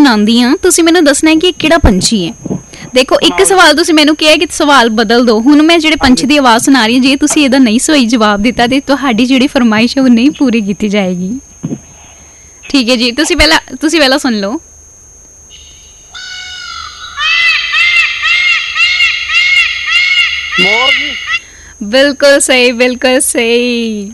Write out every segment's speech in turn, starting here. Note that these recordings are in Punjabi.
ਸੁਣਾਉਂਦੀ ਹਾਂ, ਤੁਸੀਂ ਮੈਨੂੰ ਦੱਸਣਾ ਹੈ ਕਿ ਕਿਹੜਾ ਪੰਛੀ ਹੈ। ਦੇਖੋ, ਇੱਕ ਸਵਾਲ ਤੁਸੀਂ ਮੈਨੂੰ ਕਿਹਾ ਕਿ ਸਵਾਲ ਬਦਲ ਦਿਓ। ਹੁਣ ਮੈਂ ਜਿਹੜੇ ਪੰਛੀ ਦੀ ਆਵਾਜ਼ ਸੁਣਾ ਰਹੀ ਹਾਂ, ਜੇ ਤੁਸੀਂ ਇਹਦਾ ਨਹੀਂ ਸਹੀ ਜਵਾਬ ਦਿੱਤਾ ਤੇ ਤੁਹਾਡੀ ਜਿਹੜੀ ਫਰਮਾਇਸ਼ ਹੈ ਉਹ ਨਹੀਂ ਪੂਰੀ ਕੀਤੀ ਜਾਏਗੀ। ਠੀਕ ਹੈ ਜੀ, ਤੁਸੀਂ ਪਹਿਲਾਂ ਸੁਣ ਲਓ। ਮੋਰ ਜੀ। ਬਿਲਕੁਲ ਸਹੀ, ਬਿਲਕੁਲ ਸਹੀ।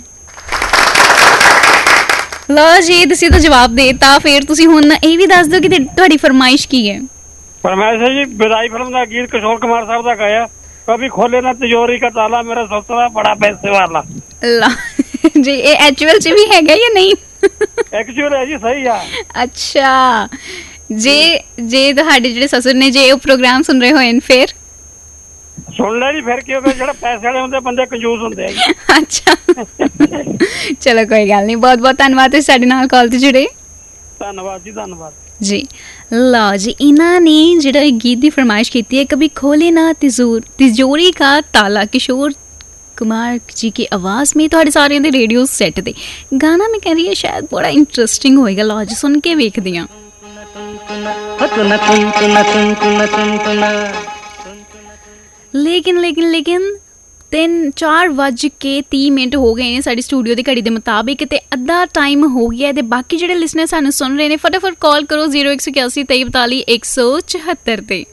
ਲਓ ਜੀ, ਤੁਸੀਂ ਤਾਂ ਜਵਾਬ ਦੇਤਾ। ਫਿਰ ਤੁਸੀਂ ਹੁਣ ਇਹ ਵੀ ਦੱਸ ਦਿਓ ਕਿ ਤੁਹਾਡੀ ਫਰਮਾਇਸ਼ ਕੀ ਹੈ। फरमाइश है जी, विदाई फिल्म का गीत किशोर कुमार साहब का गाया, कभी खोले ना तिजोरी का ताला, मेरा ससुरा बड़ा पैसे वाला। जी, ये एक्चुअल च भी है या नहीं? एक्चुअल है जी, सही है। अच्छा, जे ਤੁਹਾਡੇ ਜਿਹੜੇ ਸਸੁਰ ਨੇ ਜੇ ਉਹ ਪ੍ਰੋਗਰਾਮ ਸੁਣ ਰਹੇ ਹੋਏ ਫਿਰ ਸੁਣ ਲੈ ਜੀ, ਫਿਰ ਕਿਉਂਕਿ ਜਿਹੜੇ ਪੈਸੇ ਵਾਲੇ ਹੁੰਦੇ ਬੰਦੇ ਕੰਜੂਸ ਹੁੰਦੇ ਆ। ਅੱਛਾ, ਚਲੋ ਕੋਈ ਗੱਲ ਨਹੀਂ। ਬਹੁਤ ਬਹੁਤ ਧੰਨਵਾਦ ਤੁਸੀਂ ਸਾਡੇ ਨਾਲ ਕਾਲ ਤੇ ਜੁੜੇ। ਧੰਨਵਾਦ ਜੀ, ਧੰਨਵਾਦ ਜੀ। ਲਓ ਜੀ, ਇਹਨਾਂ ਨੇ ਜਿਹੜਾ ਗੀਤ ਦੀ ਫਰਮਾਇਸ਼ ਕੀਤੀ ਹੈ, ਕभी खोले ना तिजोरी का ताला, किशोर कुमार जी की आवाज़ में। ਤੁਹਾਡੇ ਸਾਰਿਆਂ ਦੇ ਰੇਡੀਓ ਸੈੱਟ ਤੇ ਗਾਣਾ ਮੈਂ ਕਹਿ ਰਹੀ ਹਾਂ ਸ਼ਾਇਦ ਬੜਾ ਇੰਟਰਸਟਿੰਗ ਹੋਏਗਾ। ਲਓ ਜੀ, ਸੁਣ ਕੇ ਵੇਖਦੇ ਹਾਂ। ਲੇਕਿਨ 4:30 ਹੋ ਗਏ ਨੇ ਸਾਡੀ ਸਟੂਡੀਓ ਦੀ ਘੜੀ ਦੇ ਮੁਤਾਬਿਕ, ਤੇ ਅੱਧਾ ਟਾਈਮ ਹੋ ਗਿਆ। ਤੇ ਬਾਕੀ ਜਿਹੜੇ ਲਿਸਨਰ ਸਾਨੂੰ ਸੁਣ ਰਹੇ ਨੇ, ਫਟਾਫਟ ਕਾਲ ਕਰੋ 0181 2342 174 ਤੇ।